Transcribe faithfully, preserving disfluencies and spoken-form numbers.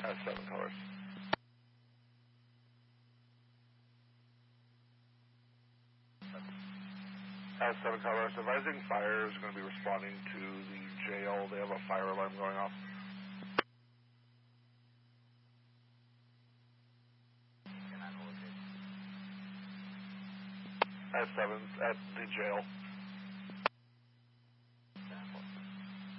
At seven colors. At seven colors, advising fire is going to be responding to the jail. They have a fire alarm going off. At seven, at the jail.